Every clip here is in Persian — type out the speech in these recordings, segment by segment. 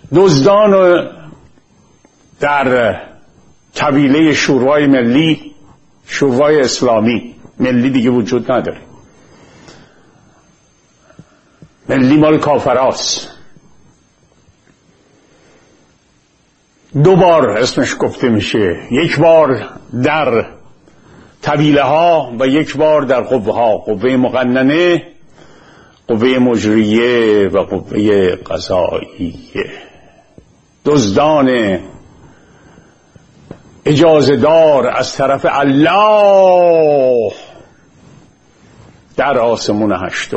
دزدان در طویله شورای ملی، شورای اسلامی، ملی دیگه وجود نداره، ملی مال کافراست. 2 بار اسمش گفته میشه، 1 بار در طویله ها و 1 بار در قوه ها، قوه مقننه، قوه مجریه و قوه قضاییه. دزدان اجازه دار از طرف الله در آسمون 8.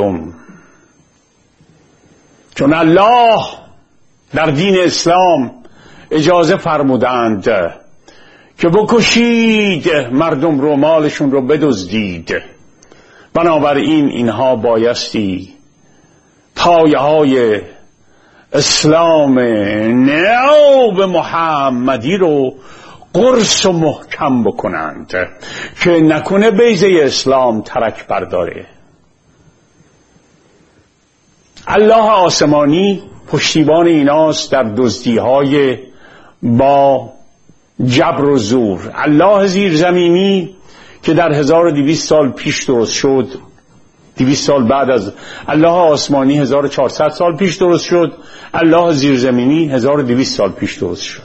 چون الله در دین اسلام اجازه فرمودند که بکشید مردم رو، مالشون رو بدزدید، بنابراین اینها بایستی پایه های اسلام نو محمدی رو قرص و محکم بکنند که نکنه بیضه اسلام ترک برداره. الله آسمانی پشتیبان ایناست در دزدی‌های با جبر و زور. الله زیرزمینی که در 1200 سال پیش درست شد، 200 سال بعد از الله آسمانی 1400 سال پیش درست شد، الله زیرزمینی 1200 سال پیش درست شد.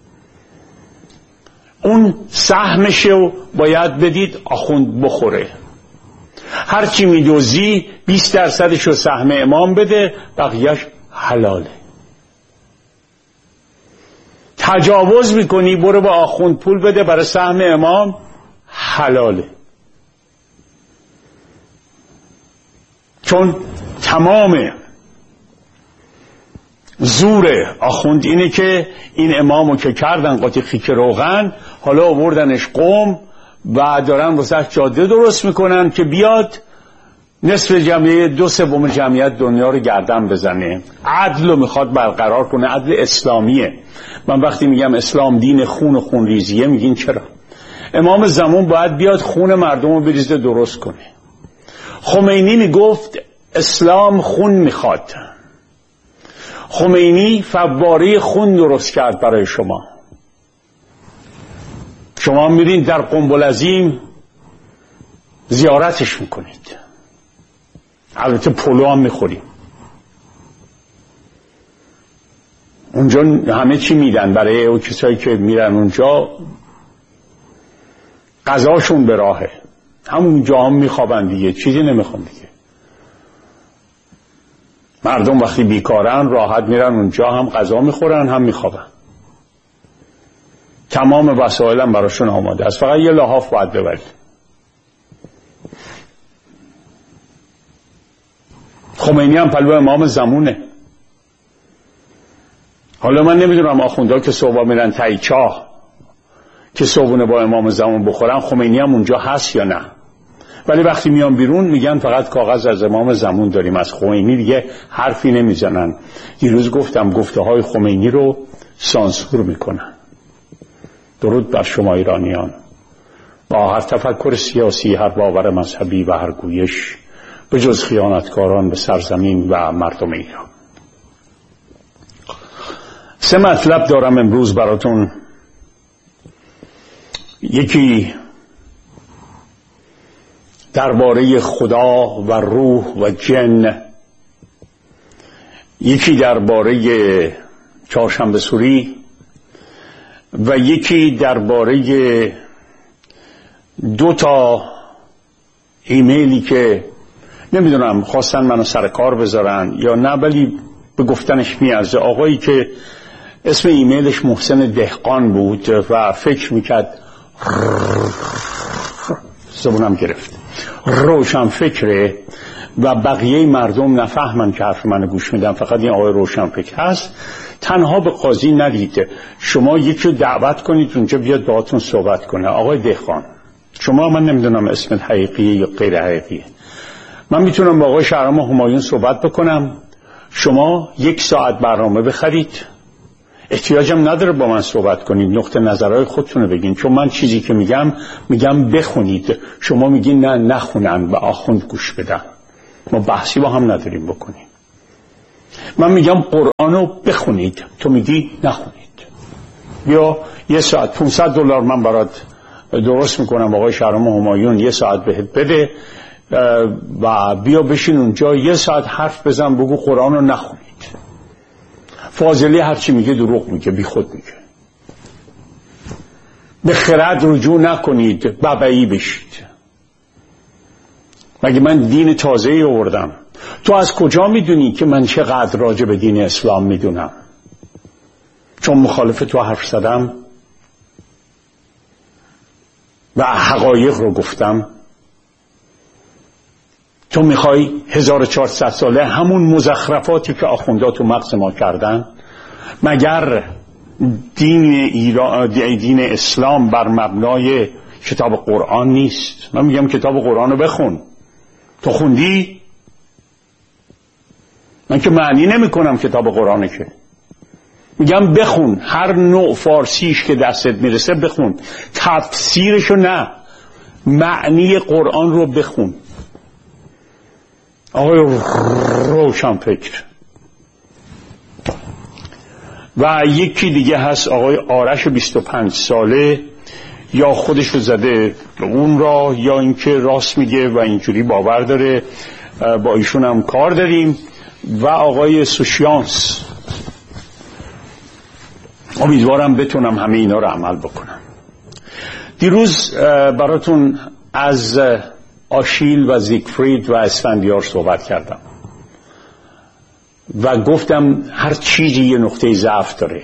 اون سهمشو باید بدید آخوند بخوره. هرچی میدوزی 20% سهم امام بده، بقیهش حلاله. تجاوز میکنی برو با آخوند پول بده برای سهم امام، حلاله. چون تمام زور آخوند اینه که این امامو که کردن قاطی خیک روغن، حالا آوردنش قم و دارن واسه جاده درست میکنن که بیاد نصف جمعیت 2/3 جمعیت دنیا رو گردن بزنه. عدل رو میخواد برقرار کنه، عدل اسلامیه. من وقتی میگم اسلام دین خون و خون ریزیه، میگین چرا؟ امام زمان باید بیاد خون مردم رو بریزه درست کنه. خمینی میگفت اسلام خون میخواد. خمینی فواره خون درست کرد برای شما. شما میرین در قم العظیم زیارتش میکنید، البته پلو هم میخوریم اونجا، همه چی میدن برای اون کسایی که میرن اونجا، غذاشون به راهه، همونجا هم میخوابن دیگه، چیزی نمیخوان دیگه. مردم وقتی بیکارن راحت میرن اونجا، هم غذا میخورن هم میخوابن، تمام وسایل هم براشون آماده است، فقط یه لحاف باید ببرید. خمینی هم پلو امام زمونه. حالا من نمیدونم آخونده که صبح میرن تایی چاه که صبحونه با امام زمان بخورن، خمینی هم اونجا هست یا نه؟ ولی وقتی میان بیرون میگن فقط کاغذ از امام زمان داریم، از خمینی دیگه حرفی نمیزنن. دیروز گفتم گفته های خمینی رو سانسور میکنن. درود بر شما ایرانیان، با هر تفکر سیاسی، هر باور مذهبی و هر گویش، به جز خیانتکاران به سرزمین و مردم ایران. 3 مطلب دارم امروز براتون. یکی درباره خدا و روح و جن، یکی درباره چهارشنبه سوری و یکی درباره 2 ایمیلی که نمیدونم خواستن منو سر کار بذارن یا نه، ولی به گفتنش میارزه. آقایی که اسم ایمیلش محسن دهقان بود و فکر میکرد، زبونم گرفت، روشن فکره و بقیه مردم نفهمن که حرف منو گوش میدن، فقط این آقای روشن فکر هست. تنها به قاضی ندید، شما یکی رو دعوت کنید اونجا بیاد باهاتون صحبت کنه. آقای دهقان شما، من نمیدونم اسمت حقیقیه یا غیر حقیقیه، من میتونم با آقای شهرام همایون صحبت بکنم، شما 1 ساعت برنامه بخرید، احتیاجم نداره با من صحبت کنید، نقطه نظرهای خودتون رو بگین، چون من چیزی که میگم بخونید، شما میگین نه نخونن و آخوند گوش بدن. ما بحثی با هم نداریم بکنیم. من میگم قرآن رو بخونید، تو میگی نخونید. بیا یه ساعت $500 من برات درست میکنم آقای شهرام همایون، یه ساعت بهت بده و بیا بشین اونجا یه ساعت حرف بزن، بگو قرآن رو نخونید. فاضلی هرچی میگه دروغ میگه، بی خود میگه. به خرد رجوع نکنید، ببعی بشید. مگه من دین تازه‌ای آوردم؟ تو از کجا میدونی که من چقدر راجع به دین اسلام میدونم؟ چون مخالف تو حرف زدم و حقایق رو گفتم؟ تو میخوای 1400 ساله همون مزخرفاتی که آخوندا تو مغز ما کردن؟ مگر دین اسلام بر مبنای کتاب قرآن نیست؟ من میگم کتاب قرآن رو بخون. تو خوندی؟ من که معنی نمی کنم کتاب قرآنه، که میگم بخون. هر نوع فارسیش که دستت میرسه بخون، تفسیرشو نه، معنی قرآن رو بخون. آقای روشنفکر. و یکی دیگه هست آقای آرش 25 ساله، یا خودشو زده اون را یا اینکه راست میگه و اینجوری باور داره، با ایشون هم کار داریم. و آقای سوشیانس. امیدوارم بتونم همه اینا رو عمل بکنم. دیروز براتون از آشیل و زیگفرید و اسفندیار صحبت کردم و گفتم هر چیزی یه نقطه ضعف داره.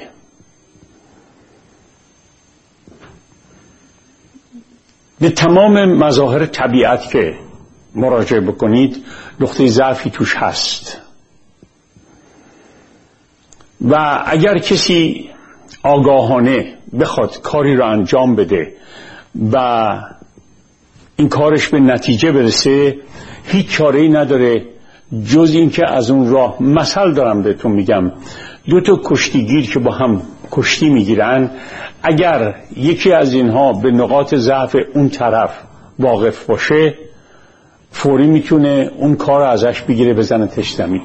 به تمام مظاهر طبیعت که مراجعه بکنید نقطه ضعفی توش هست. و اگر کسی آگاهانه بخواد کاری رو انجام بده و این کارش به نتیجه برسه، هیچ چاره‌ای نداره جز این که از اون راه، مثل دارم بهتون میگم، 2 کشتیگیر که با هم کشتی میگیرن، اگر یکی از اینها به نقاط ضعف اون طرف واقف باشه، فوری میتونه اون کار ازش بگیره بزنه تش زمین.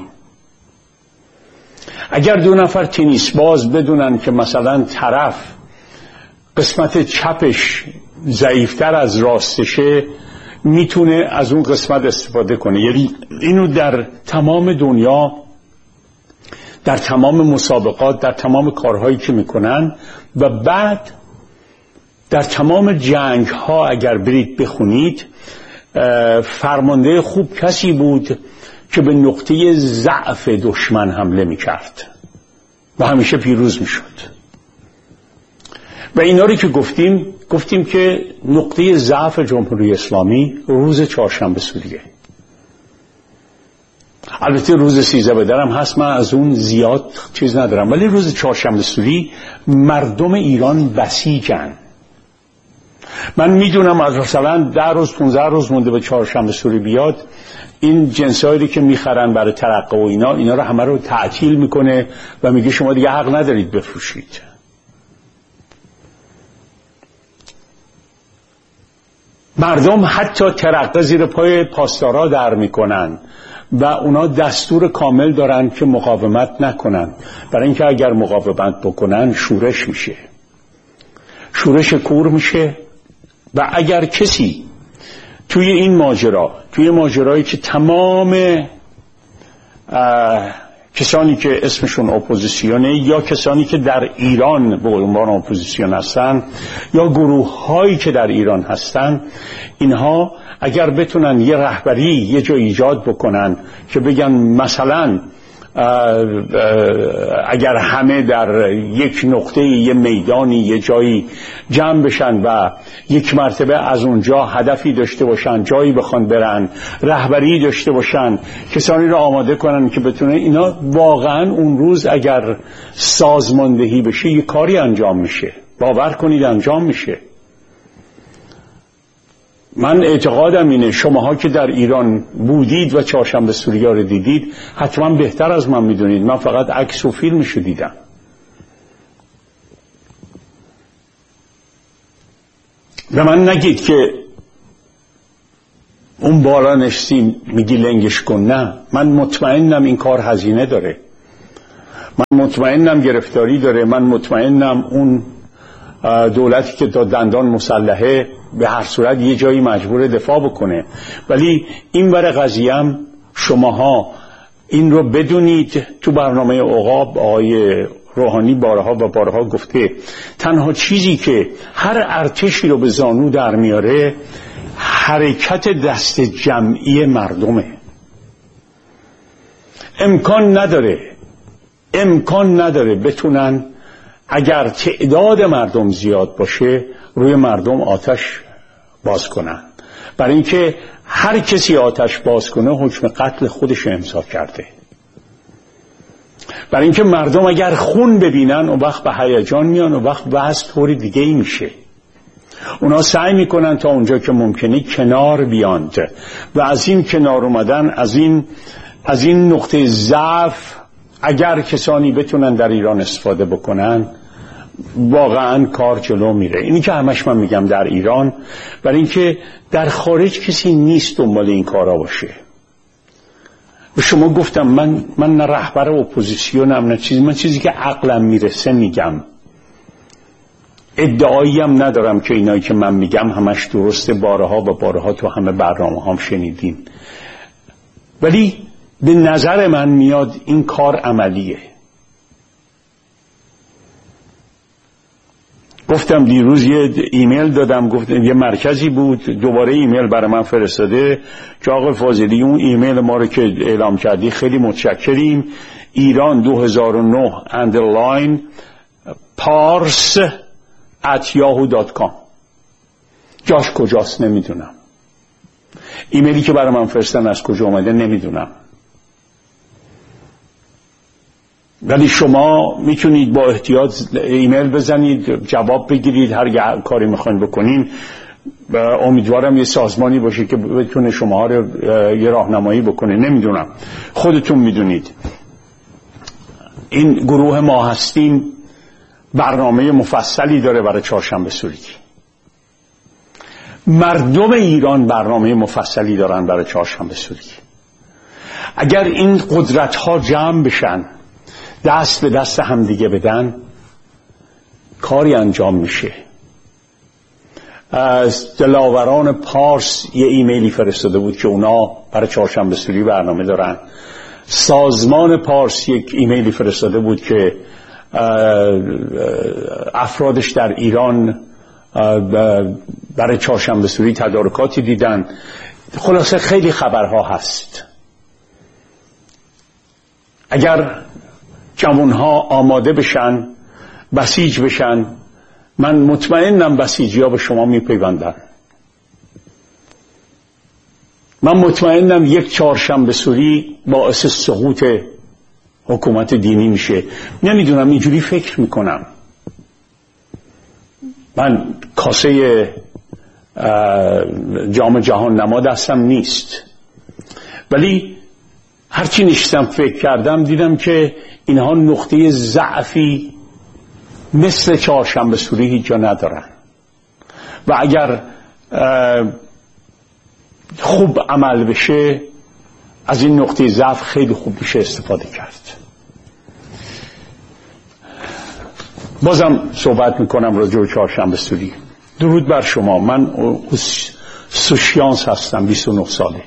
اگر 2 نفر تنیس باز بدونن که مثلا طرف قسمت چپش ضعیفتر از راستشه، میتونه از اون قسمت استفاده کنه. یعنی اینو در تمام دنیا، در تمام مسابقات، در تمام کارهایی که میکنن، و بعد در تمام جنگ ها اگر برید بخونید، فرمانده خوب کسی بود که به نقطه ضعف دشمن حمله میکرد و همیشه پیروز میشد. و اینا رو که گفتیم که نقطه ضعف جمهوری اسلامی روز چهارشنبه سوریه. البته روز 13 بدرم هست، من از اون زیاد چیز ندارم، ولی روز چهارشنبه سوری مردم ایران بسیجن. من میدونم از مثلا 10 روز 15 روز مونده به چهارشنبه سوری بیاد، این جنسایی که میخرن برای ترقه و اینا رو همه رو تعطیل میکنه و میگه شما دیگه حق ندارید بفروشید. مردم حتی ترقه زیر پای پاسدارا در میکنن و اونا دستور کامل دارن که مقاومت نکنن، برای اینکه اگر مقاومت بکنن شورش میشه، شورش کور میشه. و اگر کسی توی این ماجرایی که تمام کسانی که اسمشون اپوزیسیونه یا کسانی که در ایران به عنوان اپوزیسیون هستن یا گروه هایی که در ایران هستن، اینها اگر بتونن یه رهبری یه جا ایجاد بکنن که بگن مثلا اگر همه در یک نقطه، یه میدانی، یه جایی جمع بشن و یک مرتبه از اونجا هدفی داشته باشن، جایی بخوان برن، رهبری داشته باشن، کسانی را آماده کنن که بتونه اینا واقعا اون روز اگر سازماندهی بشه یه کاری انجام میشه. باور کنید انجام میشه. من اعتقادم اینه شماها که در ایران بودید و چهارشنبه سوریه رو دیدید حتما بهتر از من میدونید. من فقط عکس و فیلمشو دیدم. و من نگید که اون بالا نشستی میگی لنگش کن. نه، من مطمئنم این کار هزینه داره. من مطمئنم گرفتاری داره، من مطمئنم اون دولتی که تا دندان مسلحه به هر صورت یه جایی مجبور دفاع بکنه. ولی این بر قضیه هم شماها این رو بدونید، تو برنامه عقاب آقای روحانی بارها و بارها گفته تنها چیزی که هر ارتشی رو به زانو در میاره حرکت دست جمعی مردمه. امکان نداره بتونن اگر تعداد مردم زیاد باشه روی مردم آتش باز کنن، برای اینکه هر کسی آتش باز کنه حکم قتل خودش امضا کرده. برای اینکه مردم اگر خون ببینن اون وقت به هیجان میان، اون وقت بحث طوری دیگه ای میشه. اونا سعی میکنن تا اونجا که ممکنه کنار بیاند و از این کنار اومدن، از این نقطه ضعف اگر کسانی بتونن در ایران استفاده بکنن واقعا کار جلو میره. اینی که همش من میگم در ایران، برای اینکه در خارج کسی نیست دنبال این کارا باشه. و شما گفتم من نه رهبر اپوزیسیونم نه چیزی، من چیزی که عقلم میرسه میگم. ادعایی هم ندارم که اینایی که من میگم همش درسته، بارها و بارها تو همه برنامه هم شنیدین. ولی به نظر من میاد این کار عملیه. گفتم دیروز یه ایمیل دادم، گفتم یه مرکزی بود دوباره ایمیل برای من فرستاده که آقای فاضلی اون ایمیل ما رو که اعلام کردی خیلی متشکریم، ایران 2009 pars@yahoo.com. جاش کجاست نمیدونم، ایمیلی که برای من فرستن از کجا اومده نمیدونم. ولی شما میتونید با احتیاط ایمیل بزنید، جواب بگیرید، هر کاری میخواین بکنین. امیدوارم یه سازمانی باشه که بتونه شما رو یه راهنمایی بکنه. نمیدونم، خودتون میدونید. این گروه ما هستیم برنامه مفصلی داره برای چهارشنبه سوری. مردم ایران برنامه مفصلی دارن برای چهارشنبه سوری. اگر این قدرت ها جمع بشن، دست به دست هم دیگه بدن، کاری انجام میشه. از دلاوران پارس یه ایمیلی فرستاده بود که اونا برای چهارشنبه سوری برنامه دارن. سازمان پارس یک ایمیلی فرستاده بود که افرادش در ایران برای چهارشنبه سوری تدارکاتی دیدن. خلاصه خیلی خبرها هست. اگر جوانها آماده بشن، بسیج بشن، من مطمئنم بسیجی ها به شما میپیوندن. من مطمئنم یک چهارشنبه سوری باعث سقوط حکومت دینی میشه. نمیدونم، اینجوری فکر میکنم. من کاسه جام جهان نما دستم نیست، ولی هرچی نشستم فکر کردم دیدم که اینها نقطه ضعفی مثل چهارشنبه سوری هیچ جا ندارن و اگر خوب عمل بشه از این نقطه ضعف خیلی خوب میشه استفاده کرد. بازم صحبت میکنم راجع به چهارشنبه سوری. درود بر شما. من سوشیانس هستم، 29 ساله،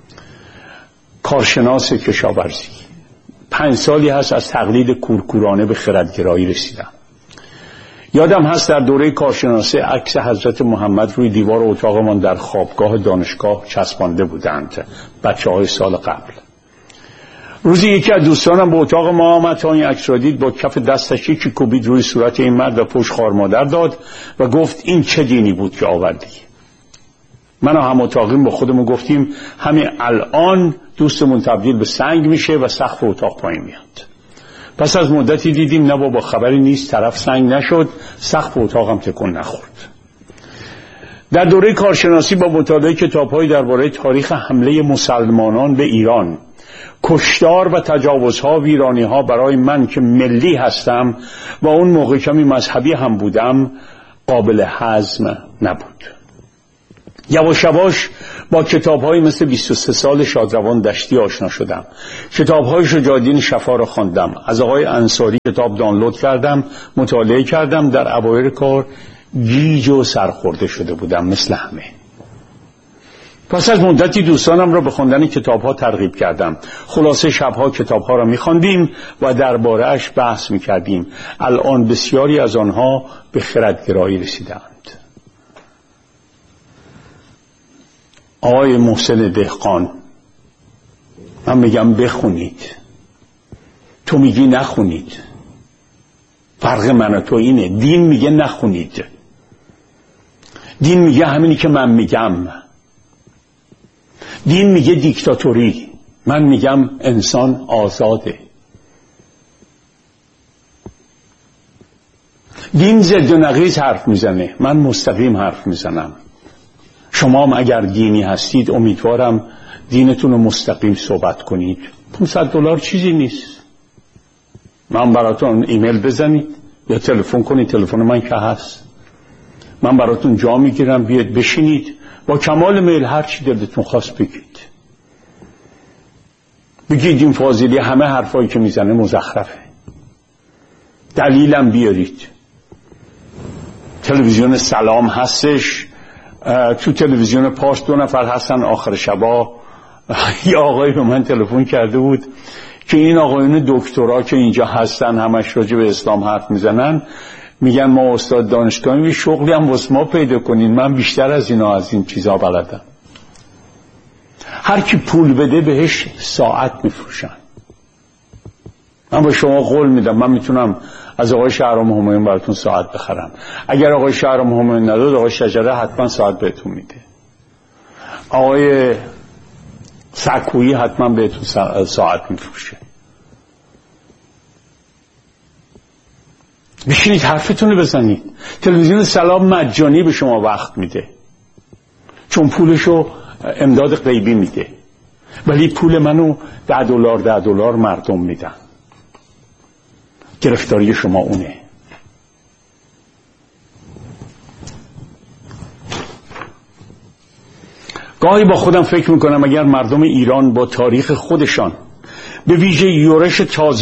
کارشناس کشاورزی. 5 سالی هست از تقلید کورکورانه به خردگرایی رسیدم. یادم هست در دوره کارشناسی عکس حضرت محمد روی دیوار اتاقمان در خوابگاه دانشگاه چسبانده بودند، بچه‌های سال قبل. روزی یکی از دوستانم به اتاق ما آمد، تا این عکس را دید با کف دستش یکی کوبید روی صورت این مرد و پشت خوار مادر داد و گفت این چه دینی بود که آوردی؟ من و هم اتاقیم با خودمون گفتیم همین الان دوستمون تبدیل به سنگ میشه و سقف اتاق پایین میاد. پس از مدتی دیدیم نه بابا خبری نیست، طرف سنگ نشد، سقف اتاق هم تکون نخورد. در دوره کارشناسی با مطالعه کتاب‌های درباره تاریخ حمله مسلمانان به ایران، کشتار و تجاوزها، ویرانی‌ها برای من که ملی هستم و اون موقع کمی مذهبی هم بودم قابل هضم نبود. یواش یواش با کتاب‌هایی مثل 23 سال شادروان دشتی آشنا شدم. کتاب‌های شجاع‌الدین شفا را خواندم. از آقای انصاری کتاب دانلود کردم، مطالعه کردم. در اوایل کار گیج و سرخورده شده بودم مثل همه. پس از مدتی دوستانم را به خواندن کتاب‌ها ترغیب کردم. خلاصه شب‌ها کتاب‌ها را می‌خواندیم و درباره‌اش بحث می‌کردیم. الان بسیاری از آنها به خردگرایی رسیدند. آقای محسن دهقان، من میگم بخونید، تو میگی نخونید. فرق من و تو اینه. دین میگه نخونید، دین میگه همینی که من میگم. دین میگه دیکتاتوری، من میگم انسان آزاده. دین ضد و نقیض حرف میزنه، من مستقیم حرف میزنم. شما هم اگر دینی هستید امیدوارم دینتون رو مستقیم صحبت کنید. $500 چیزی نیست. من براتون ایمیل بزنید یا تلفن کنید، تلفن من که هست، من براتون جا میگیرم، بیاید بشینید با کمال میل هر چی دلتون خواست بگید. بگید این فاضلی همه حرفایی که میزنه مزخرفه، دلیلم بیارید. تلویزیون سلام هستش، تو تلویزیون پارس 2 نفر هستن. آخر شبا یه آقایی به من تلفن کرده بود که این آقایون دکترا که اینجا هستن همش راجع به اسلام حرف میزنن، میگن ما استاد دانشگاهی یه شغلی هم واسه ما پیدا کنین، من بیشتر از اینا از این چیزا بلدم. هر کی پول بده بهش ساعت میفروشن. من به شما قول میدم من میتونم از آقای شهرام همایون براتون ساعت بخرم. اگر آقای شهرام همایون نداد آقای شجره حتما ساعت بهتون میده. آقای سکویی حتما بهتون ساعت میفروشه. بشینید حرفتون رو بزنید. تلویزیون سلام مجانی به شما وقت میده چون پولشو امداد غیبی میده، ولی پول منو $10 مردم میدن. گرفتاری شما اونه. گاهی با خودم فکر میکنم اگر مردم ایران با تاریخ خودشان، به ویژه یورش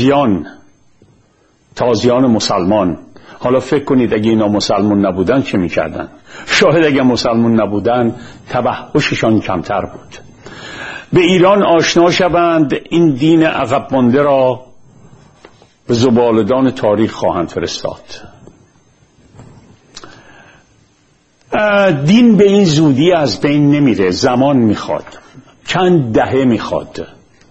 تازیان مسلمان، حالا فکر کنید اگه اینا مسلمان نبودن چه میکردن؟ شاید اگه مسلمان نبودن توحششان کمتر بود. به ایران آشنا شوند، این دین عقب مانده را به زبالدان تاریخ خواهند فرستاد. دین به این زودی از بین نمیره، زمان میخواد، چند دهه میخواد.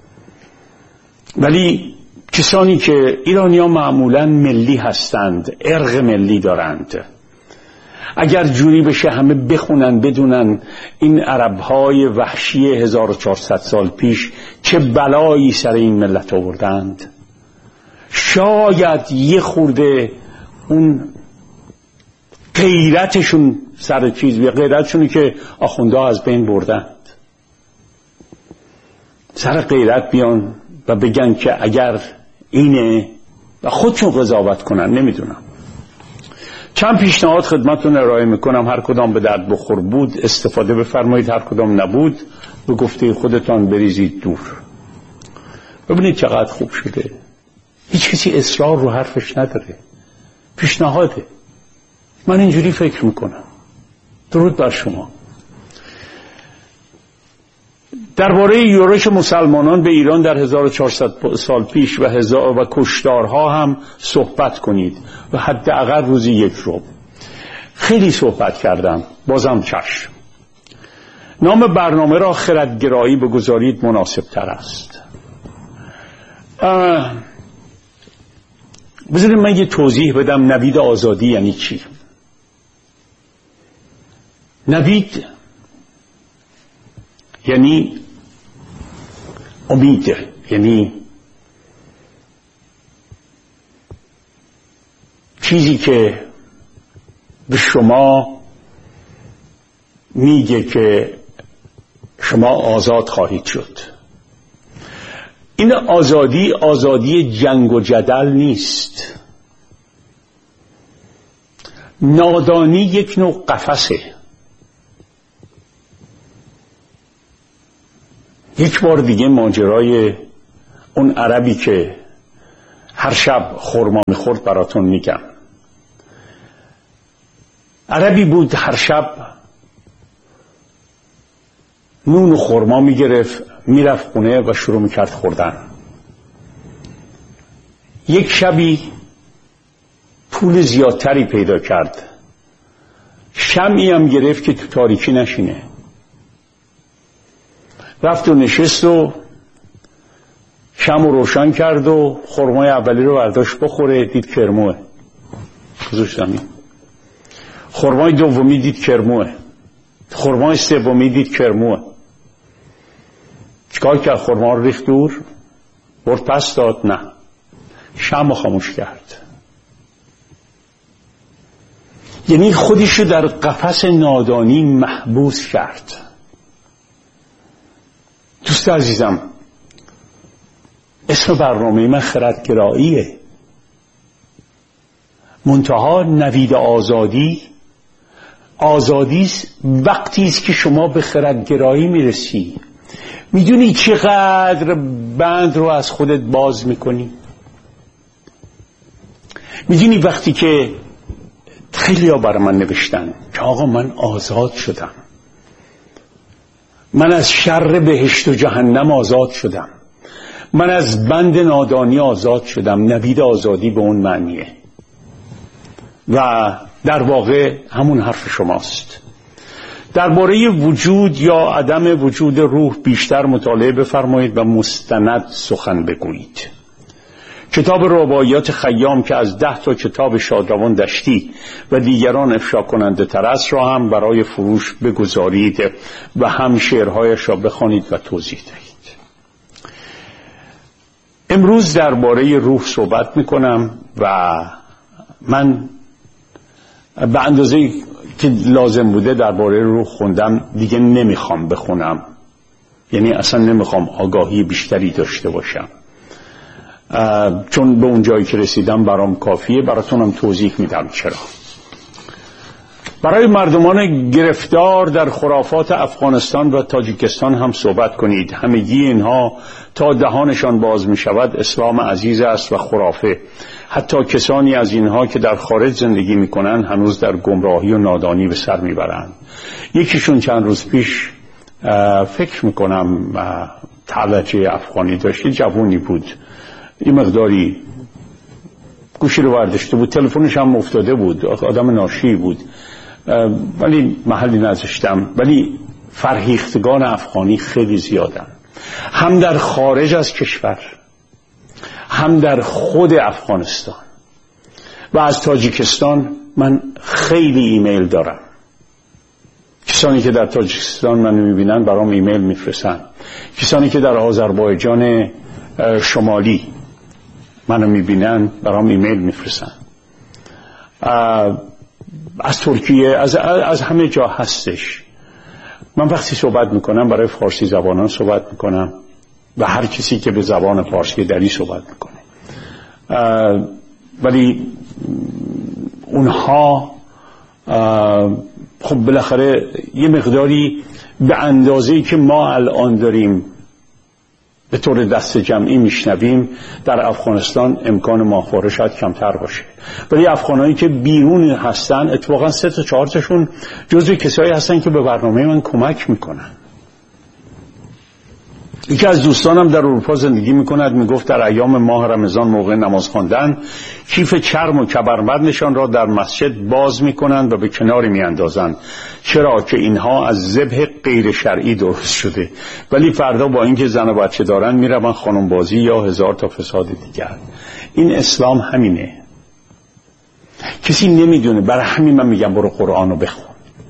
ولی کسانی که ایرانی‌ها معمولاً ملی هستند، ارق ملی دارند، اگر جوری بشه همه بخونن بدونن این عرب‌های وحشی 1400 سال پیش چه بلایی سر این ملت آوردند، شاید یه خورده اون غیرتشون سر چیز به غیرتشونی که آخوندها از بین بردند، سر غیرت بیان و بگن که اگر اینه و خودشون قضاوت کنن. نمیدونم. چند پیشنهاد خدمتتون ارائه میکنم، هر کدام به درد بخور بود استفاده بفرمایید، هر کدام نبود به گفته خودتان بریزید دور. ببینید چقدر خوب شده، هیچ کسی اصرار رو حرفش نداره، پیشنهاده. من اینجوری فکر میکنم. درود بر شما. درباره یورش مسلمانان به ایران در 1400 سال پیش و کشتارها هم صحبت کنید و حداقل روزی 1 رو. خیلی صحبت کردم، بازم چشم. نام برنامه را خردگرایی بگذارید مناسب تر است. بذارید من یه توضیح بدم نوید آزادی یعنی چی. نوید یعنی امید، یعنی چیزی که به شما میگه که شما آزاد خواهید شد. این آزادی جنگ و جدل نیست. نادانی یک نوع قفسه. یک بار دیگه ماجرای اون عربی که هر شب خرما میخورد براتون میگم. عربی بود هر شب نون و خرما میگرفت میرفت خونه و شروع میکرد خوردن. یک شبی پول زیادتری پیدا کرد، شمعی هم گرفت که تو تاریکی نشینه. رفت و نشست و شمع رو روشن کرد و خرمای اولی رو برداشت بخوره، دید کرموه، گذاشت زمین. خرمای دومی دید کرموه، خرمای سومی دید کرموه. چیکار کرد؟ خرما رو ریخت دور، برد پس داد؟ نه، شمع خاموش کرد. یعنی خودشو در قفس نادانی محبوس کرد. دوست عزیزم، اسم برنامه من خردگراییه. منتها نوید آزادی است وقتی است که شما به خردگرایی میرسی. میدونی چقدر بند رو از خودت باز میکنی؟ میدونی وقتی که خیلی ها برای من نوشتن که آقا من آزاد شدم، من از شر بهشت و جهنم آزاد شدم، من از بند نادانی آزاد شدم. نوید آزادی به اون معنیه و در واقع همون حرف شماست. درباره وجود یا عدم وجود روح بیشتر مطالعه بفرمایید و مستند سخن بگویید. کتاب رباعیات خیام که از 10 تا کتاب شادروان دشتی و دیگران افشا کننده تر است را هم برای فروش بگذارید و هم شعرهایش را بخوانید و توضیح دهید. امروز درباره روح صحبت میکنم و من به اندازه که لازم بوده درباره روح خوندم، دیگه نمیخوام بخونم. یعنی اصلا نمیخوام آگاهی بیشتری داشته باشم، چون به اون جایی که رسیدم برام کافیه. براتونم توضیح میدم چرا. برای مردمان گرفتار در خرافات افغانستان و تاجیکستان هم صحبت کنید. همگی اینها تا دهانشان باز می شود اسلام عزیز است و خرافه. حتی کسانی از اینها که در خارج زندگی می کنند هنوز در گمراهی و نادانی به سر می برند. یکیشون چند روز پیش فکر می کنم تعلجه افغانی داشتی، جوانی بود، این مقداری گوشی رو برداشته بود، تلفنش هم افتاده بود، آدم ناشی بود، ولی محلی نذاشتم. ولی فرهیختگان افغانی خیلی زیادن، هم در خارج از کشور هم در خود افغانستان. و از تاجیکستان من خیلی ایمیل دارم. کسانی که در تاجیکستان منو میبینن برام ایمیل میفرستن. کسانی که در آذربایجان شمالی منو میبینن برام ایمیل میفرستن. از ترکیه، از همه جا هستش. من وقتی صحبت میکنم برای فارسی زبانان صحبت میکنم و هر کسی که به زبان فارسی دری صحبت میکنه، ولی اونها خب بالاخره یه مقداری به اندازه‌ای که ما الان داریم به طور دست جمعی میشنویم در افغانستان امکان ماهواره شاید کمتر باشه. ولی افغانایی که بیرون هستن اتفاقا 3 تا 4 تاشون جزو کسایی هستن که به برنامه من کمک میکنن. یکی از دوستانم در اروپا زندگی میکند، میگفت در ایام ماه رمضان موقع نماز خواندن کیف چرم و کمربندشان را در مسجد باز میکنند و به کناری میاندازند. چرا؟ که اینها از ذبح غیر شرعی درست شده، ولی فردا با اینکه زن و بچه دارن میروند خانم بازی یا 1000 تا فساد دیگر. این اسلام همینه. کسی نمیدونه، برای همین من میگم برو قرآن رو بخون.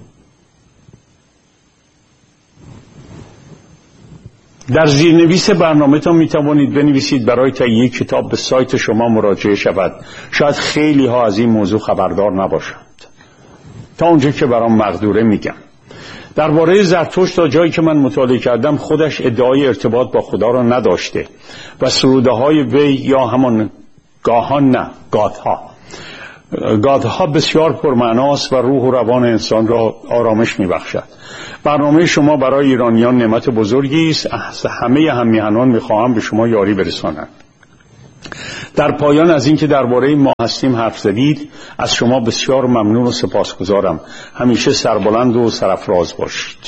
در زیرنویس برنامه‌تان میتوانید بنویسید برای تهیه کتاب به سایت شما مراجعه شود. شاید خیلی ها از این موضوع خبردار نباشند. تا اونجا که برام مقدوره میگم. درباره زرتشت تا جایی که من مطالعه کردم خودش ادعای ارتباط با خدا را نداشته و سروده های وی یا همان گاهان نه گاتها گادها بسیار پرمعناست و روح و روان انسان را آرامش میبخشد. برنامه شما برای ایرانیان نعمت بزرگی است. از همه همیهنان میخواهم به شما یاری برسانند. در پایان از اینکه درباره ما هستیم حرف زدید، از شما بسیار ممنون و سپاسگزارم. همیشه سربلند و سرافراز باشید.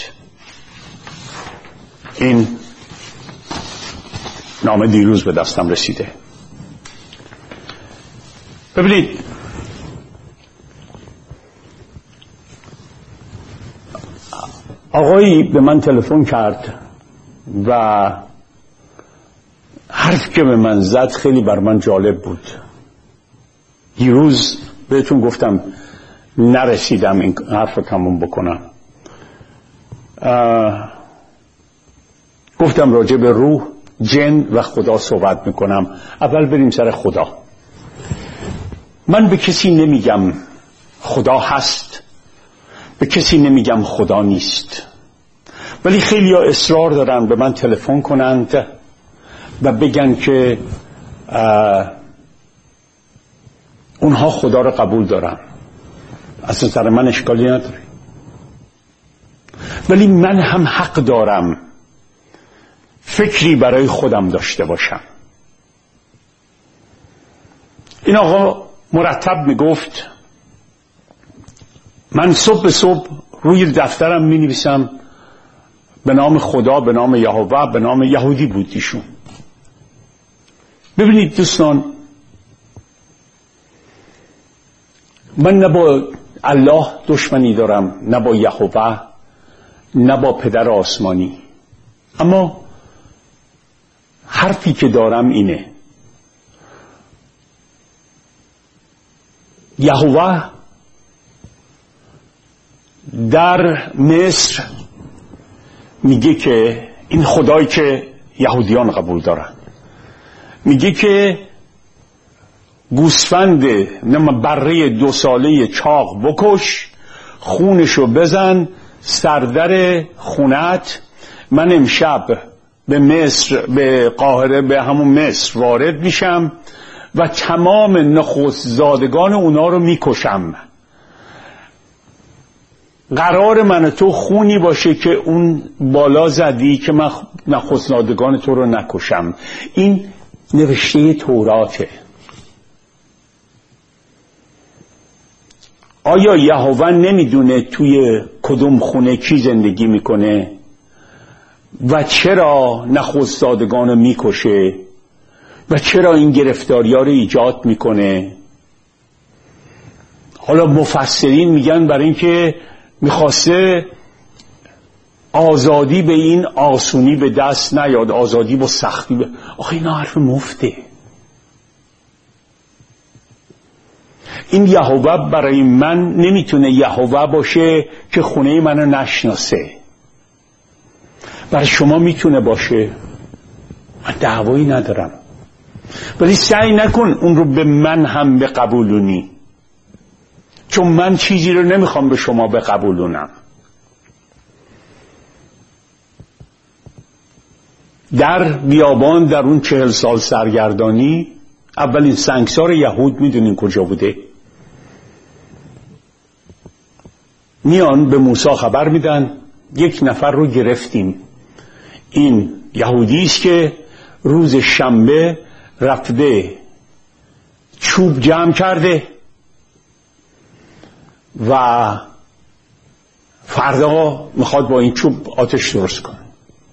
این نامه دیروز به دستم رسیده. ببینید، آقایی به من تلفن کرد و حرف که به من زد خیلی بر من جالب بود. دیروز بهتون گفتم نرسیدم این حرف رو تموم بکنم. گفتم راجع به روح، جن و خدا صحبت میکنم. اول بریم سر خدا. من به کسی نمیگم خدا هست، به کسی نمیگم خدا نیست، ولی خیلی ها اصرار دارن به من تلفن کنند و بگن که اونها خدا رو قبول دارن. از نظر من اشکالی نداره، ولی من هم حق دارم فکری برای خودم داشته باشم. این آقا مرتب میگفت من صبح به صبح روی دفترم می نویسم به نام خدا، به نام یهوه، به نام یهودی بود ایشون. ببینید دوستان، من نه با الله دشمنی دارم، نه با یهوه، نه با پدر آسمانی، اما حرفی که دارم اینه: یهوه در مصر میگه که این خدایی که یهودیان قبول دارن، میگه که گوسفند بره 2 ساله چاق بکش، خونشو بزن سردر خونت. من امشب به مصر، به قاهره، به همون مصر وارد میشم و تمام نخست زادگان اونا رو میکشم. قرار من تو خونی باشه که اون بالا زدی که من نخست زادگان تو رو نکشم. این نوشته توراته. آیا یهوه نمیدونه توی کدوم خونه کی زندگی میکنه و چرا نخست زادگان رو میکشه و چرا این گرفتاری ها رو ایجاد میکنه؟ حالا مفسرین میگن برای اینکه میخواسته آزادی به این آسونی به دست نیاد، آزادی با سختی آخه اینا حرف مفته. این یهوه برای من نمیتونه یهوه باشه که خونه منو نشناسه. برای شما میتونه باشه، من دعوایی ندارم، ولی سعی نکن اون رو به من هم بقبولونی، چون من چیزی رو نمیخوام به شما بقبولونم. در بیابان در اون 40 سال سرگردانی، اولین سنگسار یهود میدونین کجا بوده؟ میان به موسی خبر میدن یک نفر رو گرفتیم، این یهودی است که روز شنبه رفته چوب جمع کرده و فردا میخواد با این چوب آتش درست کنه.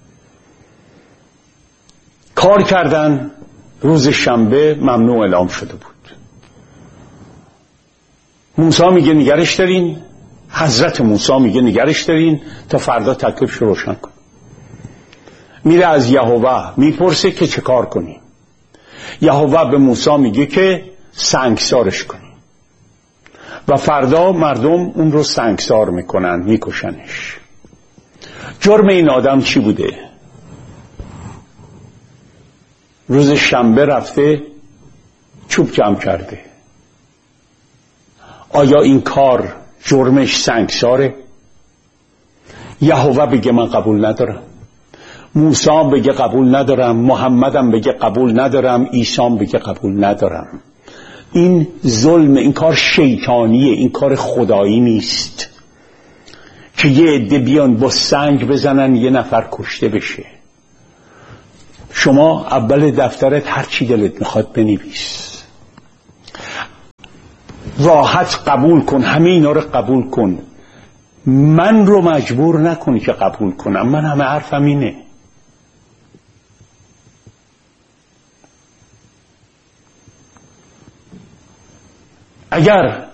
کار کردن، روز شنبه ممنوع اعلام شده بود. موسی میگه نگرش دارین، حضرت موسی میگه نگرش دارین تا فردا تکلیفش رو روشن کن. میره از یهوه میپرسه که چه کار کنیم. یهوه به موسی میگه که سنگسارش کنیم و فردا مردم اون رو سنگسار میکنن، میکشنش. جرم این آدم چی بوده؟ روز شنبه رفته چوب جمع کرده. آیا این کار جرمش سنگساره؟ یهوه بگه من قبول ندارم، موسی بگه قبول ندارم، محمدم بگه قبول ندارم، عیسی بگه قبول ندارم. این ظلم، این کار شیطانیه، این کار خدایی نیست که یه عده بیان با سنگ بزنن یه نفر کشته بشه. شما اول دفترت هر چی دلت میخواد بنویس، راحت قبول کن، همه اینا رو قبول کن، من رو مجبور نکنی که قبول کنم. من همه حرفم اینه. اگر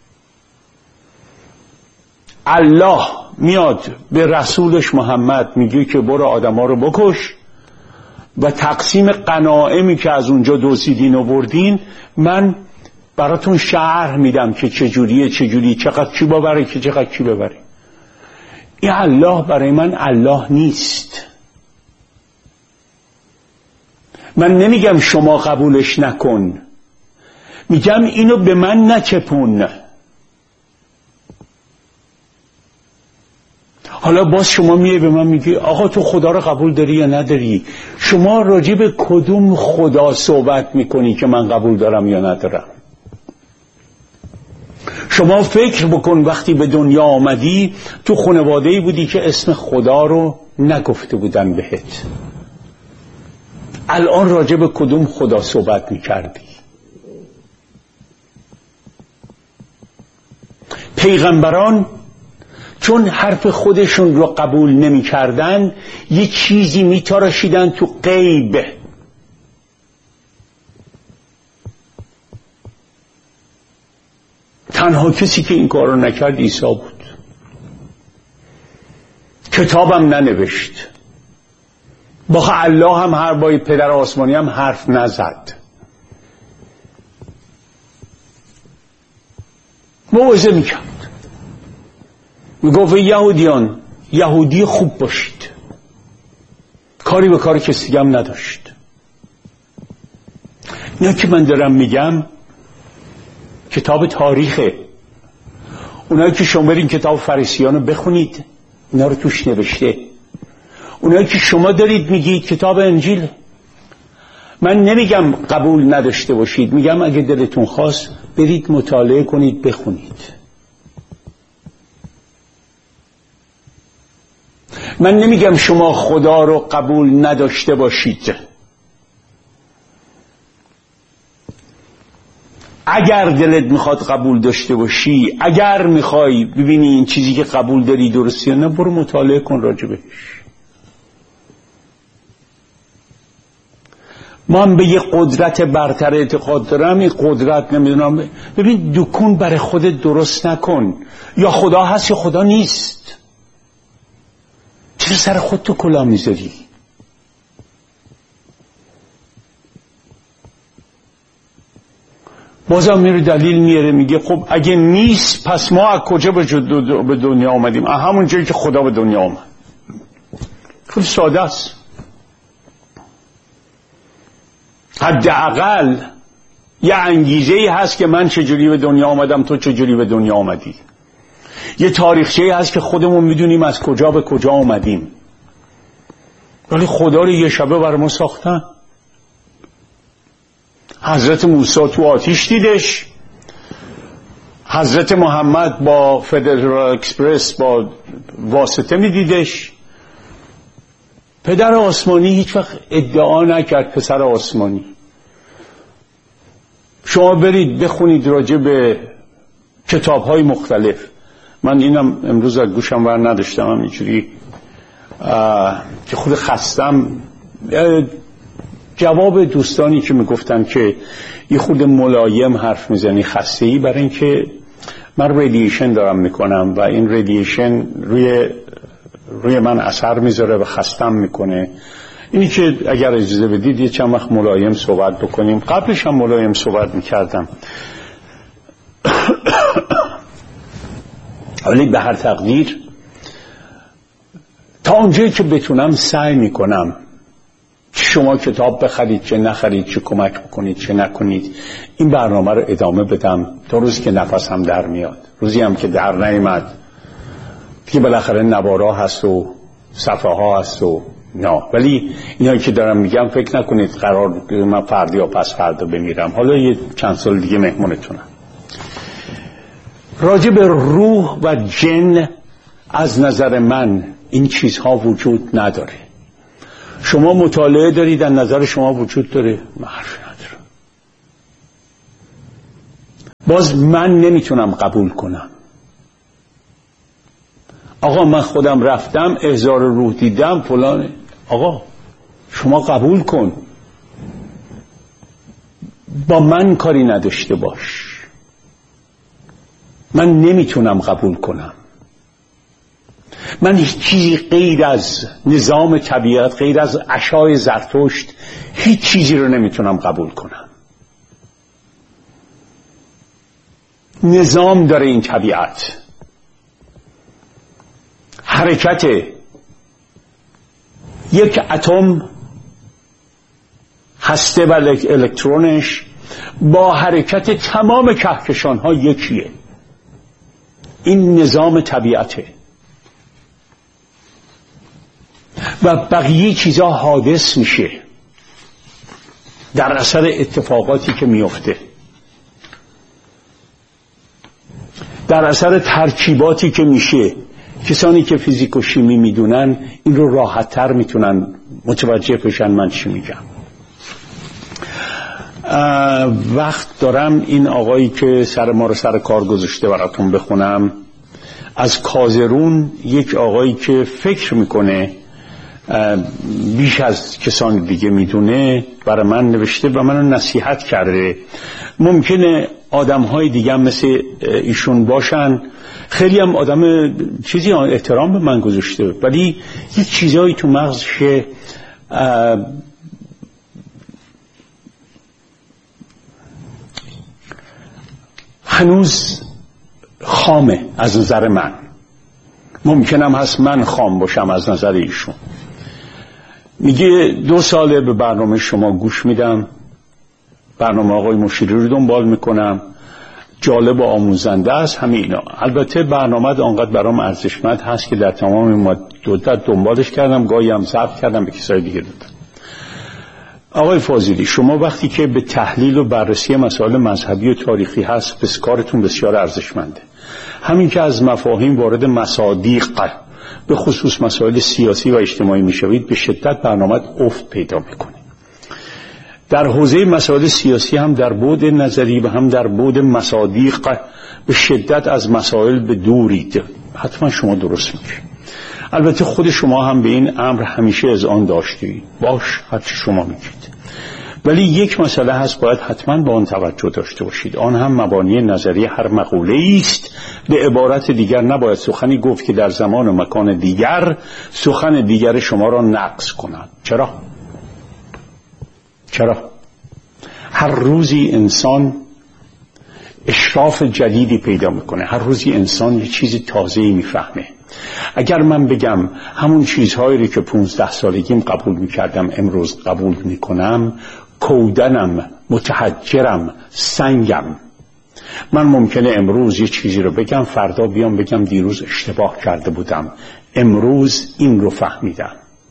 الله میاد به رسولش محمد میگه که برو آدما رو بکش و تقسیم غنایمی که از اونجا دزدیدین و بردین من براتون شرح میدم که چجوری چقدر کی ببره که چقدر کی ببره. این الله برای من الله نیست. من نمیگم شما قبولش نکن، میگم اینو به من نچپون. حالا باز شما میای به من میگی آقا تو خدا رو قبول داری یا نداری؟ شما راجع به کدوم خدا صحبت میکنی که من قبول دارم یا ندارم؟ شما فکر بکن وقتی به دنیا آمدی تو خانواده‌ای بودی که اسم خدا رو نگفته بودن بهت. الان راجع به کدوم خدا صحبت میکردی؟ پیغمبران چون حرف خودشون رو قبول نمی کردن یه چیزی می تراشیدن تو غیب. تنها کسی که این کار رو نکرد عیسی بود. کتابم ننوشت، با الله هم هر با پدر آسمانی هم حرف نزد. موعظه میکرد، میگفت یهودیان یهودی خوب باشید، کاری به کار کسی دیگه هم نداشت. اینا که من دارم میگم کتاب تاریخه. اونایی که شما برین کتاب فریسیان رو بخونید اینا رو توش نوشته. اونایی که شما دارید میگید کتاب انجیل. من نمیگم قبول نداشته باشید، میگم اگه دلتون خواست برید مطالعه کنید بخونید. من نمیگم شما خدا رو قبول نداشته باشید. اگر دلت میخواد قبول داشته باشی، اگر میخوای ببینی این چیزی که قبول داری درستی یا نه، برو مطالعه کن راجع بهش. من به یه قدرت برتر اعتقاد دارم، این قدرت نمیدونم. ببین دکون برای خودت درست نکن، یا خدا هست یا خدا نیست. چرا سر خود تو کلاه میذاری؟ بازم میره دلیل میاره، میگه خب اگه نیست پس ما از کجا به دنیا آمدیم؟ همون جایی که خدا به دنیا آمد. خیلی ساده است. حداقل یه انگیزه‌ای هست که من چجوری به دنیا آمدم، تو چجوری به دنیا آمدی. یه تاریخچه‌ای هست که خودمون میدونیم از کجا به کجا آمدیم. ولی خدا رو یه شبه بر ما ساختن. حضرت موسی تو آتیش دیدش، حضرت محمد با فدرال اکسپرس با واسطه میدیدش. پدر آسمانی هیچ وقت ادعا نکرد پسر آسمانی. شما برید بخونید راجع به کتاب‌های مختلف. من اینم امروز از گوشم ور نداشتم، هم اینجوری که خود خستم. جواب دوستانی که میگفتن که یه خود ملایم حرف میزنی خسته‌ای، برای اینکه من ریدیشن دارم میکنم و این ریدیشن روی من اثر میذاره و خستم میکنه. اینی که اگر اجازه بدید یه چند وقت ملایم صحبت بکنیم. قبلش هم ملایم صحبت میکردم. ولی به هر تقدیر تا اونجایی که بتونم سعی میکنم شما کتاب بخرید چه نخرید، چه کمک بکنید چه نکنید، این برنامه رو ادامه بدم تا روزی که نفسم در میاد. روزی هم که در نیامد که بالاخره نوارا هست و صفحه ها هست و نه. ولی اینایی که دارم میگم فکر نکنید قرار من فردا یا پس فردا بمیرم. حالا یه چند سال دیگه مهمونتونم. راجع به روح و جن از نظر من این چیزها وجود نداره. شما مطالعه دارید، از نظر شما وجود داره؟ من حرفی ندارم. باز من نمیتونم قبول کنم. آقا من خودم رفتم احضار روح دیدم فلان. آقا شما قبول کن، با من کاری نداشته باش. من نمیتونم قبول کنم. من هیچ چیزی غیر از نظام طبیعت، غیر از عشای زرتشت، هیچ چیزی رو نمیتونم قبول کنم. نظام داره این طبیعت. حرکت یک اتم، هسته و الکترونش، با حرکت تمام کهکشان ها یکیه. این نظام طبیعته و بقیه چیزا حادث میشه در اثر اتفاقاتی که میفته، در اثر ترکیباتی که میشه. کسانی که فیزیک و شیمی میدونن این رو راحت تر میتونن متوجه بشن من چی میگم. وقت دارم این آقایی که سر ما رو سر کار گذاشته براتون بخونم. از کازرون یک آقایی که فکر میکنه بیش از کسان دیگه میدونه برای من نوشته و منو نصیحت کرده. ممکنه آدم‌های دیگه هم مثل ایشون باشن. خیلی هم آدم چیزی احترام به من گذاشته، ولی یک چیزایی تو مغزش هنوز خامه از نظر من. ممکنم هست من خام باشم از نظر ایشون. میگه 2 ساله به برنامه شما گوش میدم، برنامه آقای مشیری رو دنبال میکنم، جالب و آموزنده است، همه اینا. البته برنامه آنقدر برام ارزشمند هست که در تمام مدت دنبالش کردم، گاهی هم ضبط کردم به کسای دیگه دادم. آقای فاضلی، شما وقتی که به تحلیل و بررسی مسائل مذهبی و تاریخی هست بس کارتون بسیار ارزشمنده. همین که از مفاهیم وارد مصادیق به خصوص مسائل سیاسی و اجتماعی میشوید به شدت برنامه افت پیدا میکنه. در حوزه مسائل سیاسی هم در بعد نظری و هم در بعد مصادیق به شدت از مسائل به دورید. حتما شما درست میگید. البته خود شما هم به این امر همیشه اذعان داشتید. باش، هرچی شما میگید. ولی یک مسئله هست باید حتما به آن توجه داشته باشید. آن هم مبانی نظری هر مقوله است. به عبارت دیگر نباید سخنی گفت که در زمان و مکان دیگر سخن دیگر شما را نقص کند. چرا؟ هر روزی انسان اشراف جدیدی پیدا میکنه. هر روزی انسان یه چیز تازه‌ای میفهمه. اگر من بگم همون چیزهایی که 15 سالگیم قبول میکردم امروز قبول میکنم، کودنم، متحجرم، سنگم. من ممکنه امروز یه چیزی رو بگم، فردا بیام بگم دیروز اشتباه کرده بودم، امروز این رو فهمیدم.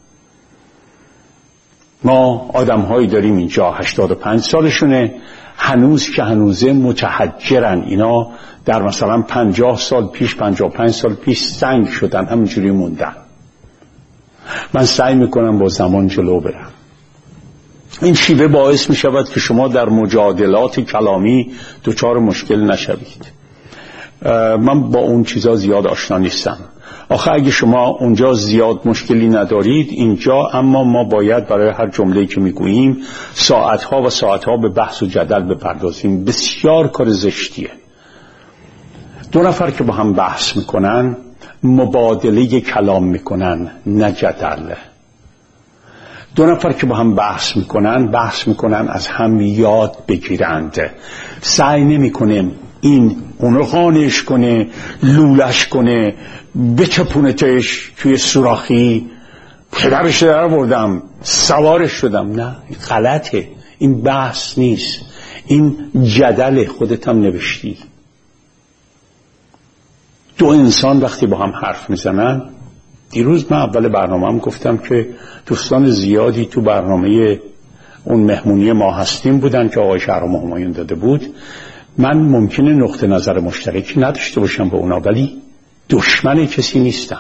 ما آدم‌هایی داریم اینجا 85 سالشونه، هنوز که هنوزه متحجرن. اینا در مثلا 50 سال پیش، 55 سال پیش سنگ شدن، همینجوری موندن. من سعی میکنم با زمان جلو برم. این شیوه باعث میشود که شما در مجادلات کلامی دچار مشکل نشوید. من با اون چیزا زیاد آشنا نیستم. آخه اگه شما اونجا زیاد مشکلی ندارید، اینجا اما ما باید برای هر جمله‌ای که میگوییم ساعتها و ساعتها به بحث و جدل بپردازیم. بسیار کار زشتیه. 2 نفر که با هم بحث میکنن مبادله کلام میکنن، نه جدل. 2 نفر که با هم بحث میکنن از هم یاد بگیرند. سعی نمیکنه این اونو خانش کنه، لولش کنه، بچپونتش توی سوراخی، پدرش در بردم، سوارش شدم. نه، غلطه. این بحث نیست، این جدل. خودت هم نوشتی. 2 انسان وقتی با هم حرف میزنن دیروز من اول برنامه‌ام گفتم که دوستان زیادی تو برنامه اون مهمونی ما هستیم بودن که آقای شهرام همایون داده بود. من ممکنه نقطه نظر مشترکی نداشته باشم با اونا، ولی دشمن کسی نیستم.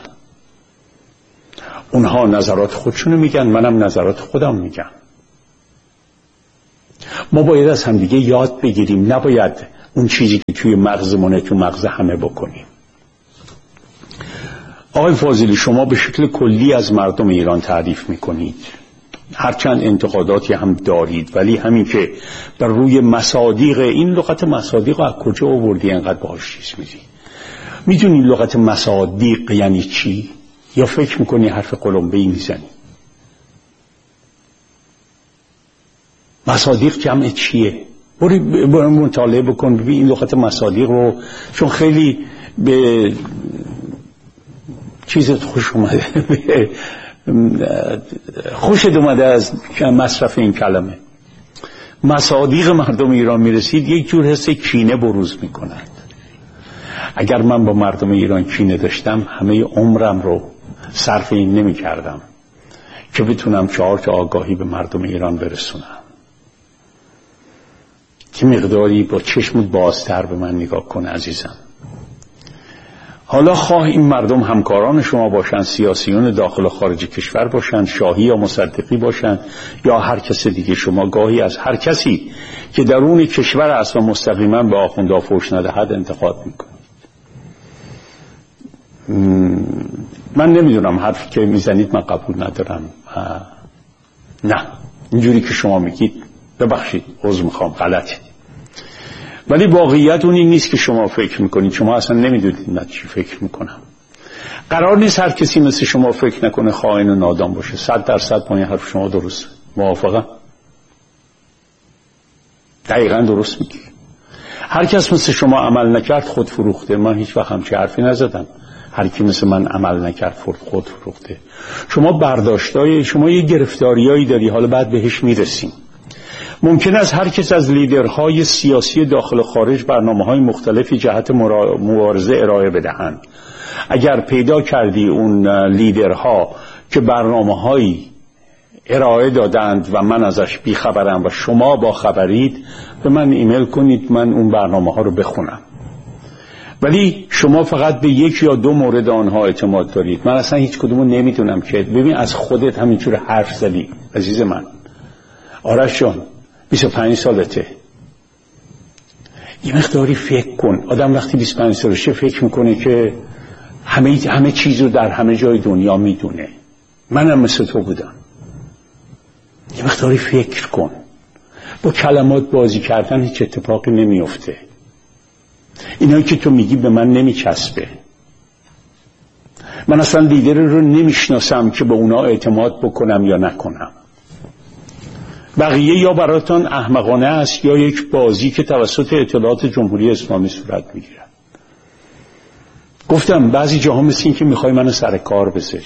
اونها نظرات خودشونو میگن، منم نظرات خودم میگم. ما باید از همدیگه یاد بگیریم، نباید اون چیزی که توی مغزمونه تو مغز همه بکنیم. آقای فاضلی، شما به شکل کلی از مردم ایران تعریف میکنید، هرچند انتقاداتی هم دارید، ولی همین که بر روی مصادیق، این لغت مصادیق از کجا آوردی انقدر باهاش چیز میگی؟ میدونی لغت مصادیق یعنی چی؟ یا فکر میکنی حرف قلمبه‌ای میزنی؟ مصادیق جمع چیه؟ برو مطالعه بکن ببین این لغت مصادیق رو، چون خیلی به چیزت خوش اومده خوشت اومده از مصرف این کلمه. مصادیق مردم ایران میرسید یک جور حس کینه بروز میکنند. اگر من با مردم ایران کینه داشتم همه عمرم رو صرف این نمی کردم که بتونم 4 تا آگاهی به مردم ایران برسونم. که مقداری با چشمت بازتر به من نگاه کن عزیزم. حالا خواه این مردم همکاران شما باشن، سیاسیون داخل و خارج کشور باشن، شاهی یا مصدقی باشن یا هر کس دیگه، شما گاهی از هر کسی که درون کشور است و مستقیما به آخوندها فحش ندهد انتقاد میکنید. من نمیدونم، حرفی که میزنید من قبول ندارم. نه اینجوری که شما میگید ببخشید عذر میخوام غلطه، ولی واقعیت اون این نیست که شما فکر میکنید. شما اصلا نمیدونید من چی فکر میکنم. قرار نیست هر کسی مثل شما فکر نکنه، خائن و نادان باشه. 100% با این حرف شما درست موافقم؟ دقیقا درست میگی. هر کس مثل شما عمل نکرد خود فروخته. من هیچ وقت همچین حرفی نزدم. هر کی مثل من عمل نکرد خود فروخته. شما برداشتای، شما یه گرفتاریایی داری، حالا بعد بهش میرسیم. ممکن است هر کس از لیدرهای سیاسی داخل و خارج برنامه‌های مختلفی جهت مبارزه ارائه بدهند. اگر پیدا کردی اون لیدرها که برنامه‌هایی ارائه دادند و من ازش بیخبرم و شما با خبرید، به من ایمیل کنید، من اون برنامه‌ها رو بخونم. ولی شما فقط به 1 یا 2 مورد آنها اعتماد دارید. من اصلا هیچ کدومو نمیدونم که. ببین از خودت همینجور حرف زدی عزیز من. آرش جان 25 سالته، یه مقداری فکر کن. آدم وقتی 25 سالشه فکر میکنه که همه چیز رو در همه جای دنیا میدونه. منم مثل تو بودم. یه مقداری فکر کن. با کلمات بازی کردن هیچ اتفاقی نمیفته. اینایی که تو میگی به من نمیچسبه. من اصلا لیدر رو نمیشناسم که به اونا اعتماد بکنم یا نکنم. بقیه یا براتون احمقانه است یا یک بازی که توسط اطلاعات جمهوری اسلامی صورت میگیرد. گفتم بعضی جاها مثل این که میخوای منو سر کار بذاری.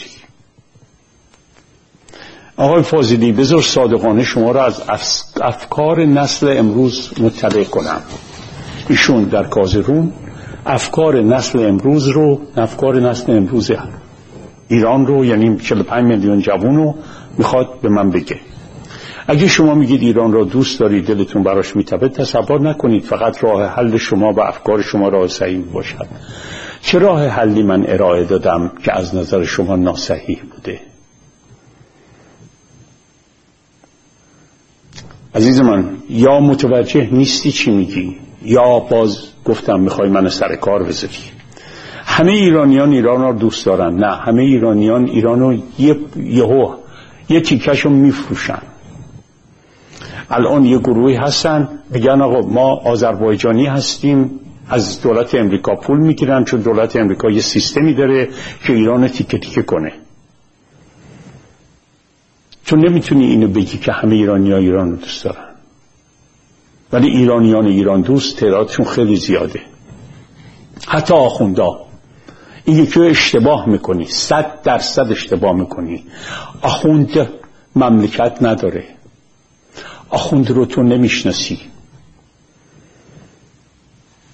آقای فاضلی بذار صادقانه شما را از افکار نسل امروز مطلع کنم. ایشون در کازرون افکار نسل امروز ایران رو، یعنی 45 میلیون جوان رو میخواد به من بگه. اگه شما میگید ایران را دوست دارید، دلتون براش میتپه، تصور نکنید فقط راه حل شما و افکار شما راه صحیح باشد. چه راه حلی من ارائه دادم که از نظر شما ناصحیح بوده؟ عزیز من، یا متوجه نیستی چی میگی، یا باز گفتم میخوای من سر کار بذاری. همه ایرانیان ایران را دوست دارن؟ نه، همه ایرانیان ایران رو یه تیکشو میفروشن. الان یه گروهی هستن میگن آقا ما آذربایجانی هستیم، از دولت امریکا پول میگیرن چون دولت امریکا یه سیستمی داره که ایران تیکه تیکه کنه. تو نمیتونی اینو بگی که همه ایرانی‌ها ایران رو دوست دارن، ولی ایرانیان ایران دوست تعدادشون خیلی زیاده. حتی آخوندا. این یکی رو اشتباه میکنی، 100% اشتباه میکنی. آخوند مملکت نداره. آخوند رو تو نمیشناسی.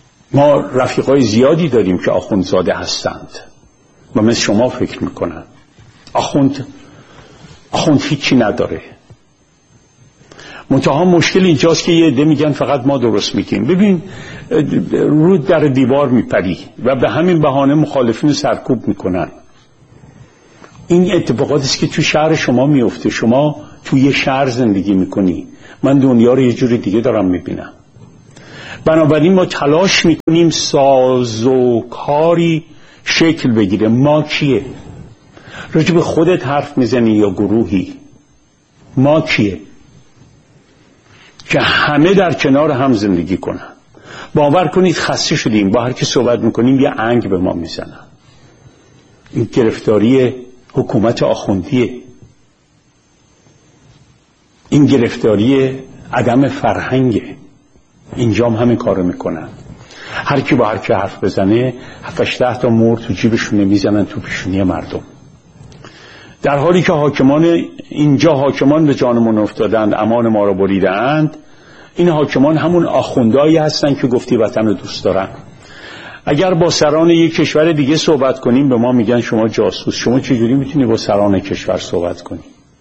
ما رفیقای زیادی داریم که آخوندزاده هستند و مثل شما فکر میکنن. آخوند هیچی نداره. منتها مشکل اینجاست که یه عده میگن فقط ما درست میگیم. ببین رو در دیوار میپری و به همین بهانه مخالفین سرکوب میکنن. این اتفاقاتی است که تو شهر شما میفته. شما تو یه شهر زندگی میکنی، من دنیا رو یه جوری دیگه دارم میبینم. بنابراین ما تلاش میکنیم سازوکاری شکل بگیره. ما کیه؟ راجع به خودت حرف میزنی یا گروهی؟ ما کیه؟ که همه در کنار هم زندگی کنن. باور کنید خسته شدیم، با هر کی صحبت میکنیم یه انگ به ما میزنن. این گرفتاری حکومت آخوندیه، این گرفتاری عدم فرهنگه. اینجام همین کارو میکنن. هر کی با هر کی حرف بزنه 7-8 تا مور تو جیبشونه میزنن تو پیشونی مردم، در حالی که حاکمان به جانمون افتادند، امان ما رو بریدند. این حاکمان همون آخوندایی هستن که گفتی وطن رو دوست دارن. اگر با سران یک کشور دیگه صحبت کنیم به ما میگن شما جاسوس. شما چجوری میتونی با سران کشور صحبت کنی؟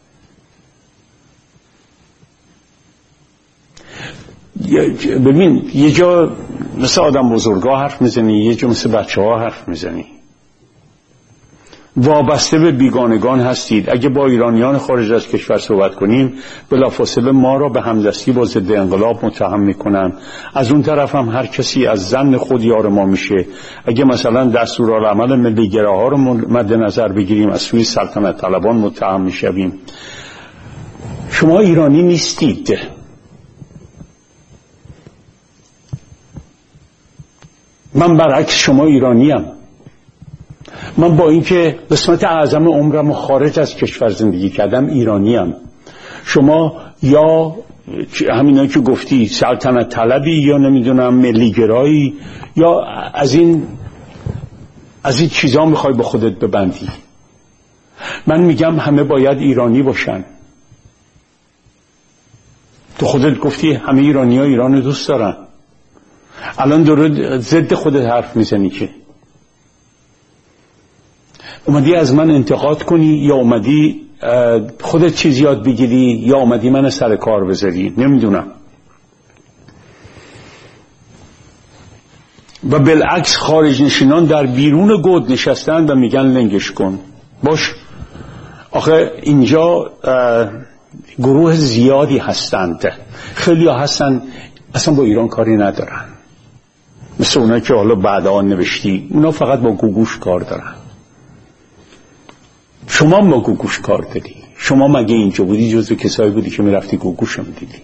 ببین یه جا مثل آدم بزرگا حرف میزنی، یه جا مثل بچه ها حرف میزنی. وابسته به بیگانگان هستید. اگه با ایرانیان خارج از کشور صحبت کنیم بلافاصله ما را به همدستی با ضد انقلاب متهم میکنن. از اون طرف هم هر کسی از ظن خود یار ما میشه. اگه مثلا دستورالعمل ملی‌گراها رو مد نظر بگیریم از سوی سلطنت طلبان متهم میشویم. شما ایرانی نیستید. من برعکس شما ایرانیم. من با اینکه قسمت اعظم عمرم خارج از کشور زندگی کردم ایرانیم. شما یا همینایی که گفتی سلطنت طلبی یا نمیدونم ملی‌گرایی یا از این چیزا میخوای به خودت ببندی. من میگم همه باید ایرانی باشن. تو خودت گفتی همه ایرانی‌ها ایران دوست دارن. الان داره ضد خودت حرف میزنی که اومدی از من انتقاد کنی یا اومدی خودت چیز یاد بگیری یا اومدی من سر کار بذاری، نمیدونم. و بالعکس خارج نشینان در بیرون گود نشستن و میگن لنگش کن. باش، آخه اینجا گروه زیادی هستند. خیلی ها هستن اصلا با ایران کاری ندارن، مثل اونا که حالا بعدا نوشتی. اونا فقط با گوگوش کار دارن. شما با گوگوش کار داری. شما مگه اینجا بودی جزو کسایی بودی که میرفتی گوگوش رو میدیدی؟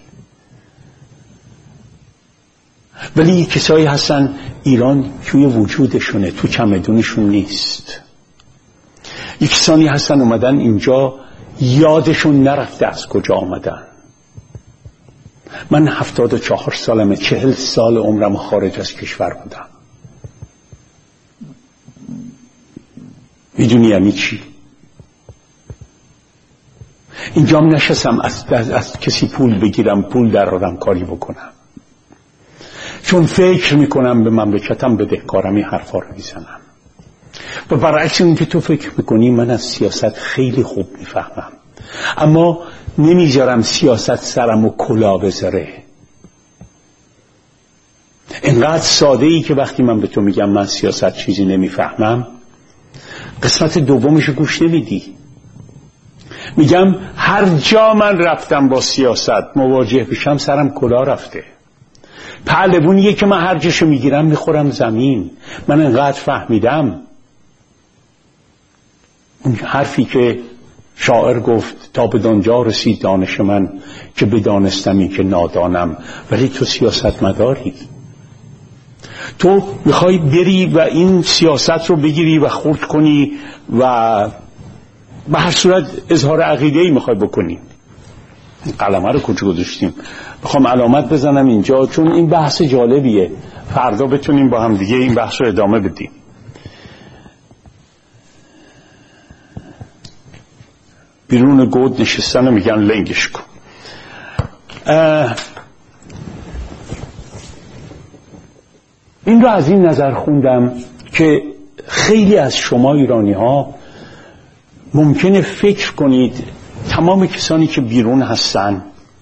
ولی یک کسایی هستن ایران توی وجودشونه، تو چمدونشون نیست. یک کسانی هستن اومدن اینجا یادشون نرفته از کجا آمدن. من 74 سالمه، 40 سال عمرم خارج از کشور بودم. میدونی یعنی چی؟ اینجام نشستم از کسی پول بگیرم، پول درارم، کاری بکنم، چون فکر میکنم به مملکتم بدهکارم این حرفا رو میزنم. و برعکس این که تو فکر میکنی من از سیاست خیلی خوب میفهمم، اما نمیذارم سیاست سرم و کلا بذاره. اینقدر ساده ای که وقتی من به تو میگم من سیاست چیزی نمیفهمم، قسمت دومش گوش نمیدی. میگم هر جا من رفتم با سیاست مواجه بشم سرم کلا رفته. پهلوونیه که من هر جاشو میگیرم میخورم زمین. من اینقدر فهمیدم. اون حرفی که شاعر گفت تا به دانجا رسید دانش من که بدانستمی که نادانم. ولی تو سیاست مداری، تو میخوای بری و این سیاست رو بگیری و خرد کنی و به هر صورت اظهار عقیده‌ای میخوای بکنی. قلمه رو کجا گذاشتیم؟ بخوام علامت بزنم اینجا چون این بحث جالبیه، فردا بتونیم با هم دیگه این بحث رو ادامه بدیم. بیرون گود نشستن میگن لنگش کن. این رو از این نظر خوندم که خیلی از شما ایرانی ها ممکنه فکر کنید تمام کسانی که بیرون هستن